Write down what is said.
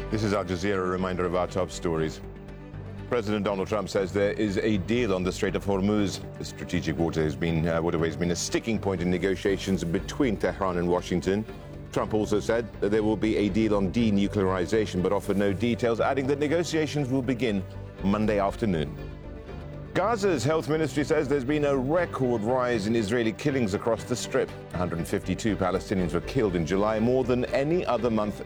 This is Al Jazeera, a reminder of our top stories. President Donald Trump says there is a deal on the Strait of Hormuz. The strategic waterway has been a sticking point in negotiations between Tehran and Washington. Trump also said that there will be a deal on denuclearization, but offered no details, adding that negotiations will begin Monday afternoon. Gaza's health ministry says there's been a record rise in Israeli killings across the Strip. 152 Palestinians were killed in July, more than any other month